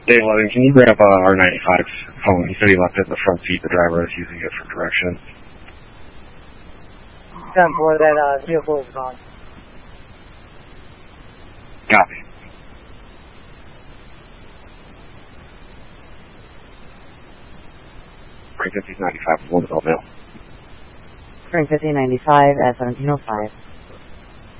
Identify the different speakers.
Speaker 1: Day 11, can you grab R95's phone? He said he left it in the front seat. The driver is using it for directions.
Speaker 2: 10-4, that vehicle is gone.
Speaker 1: Copy. Frank 5095 is 1 Bell Mail.
Speaker 3: Frank 5095 at 1705.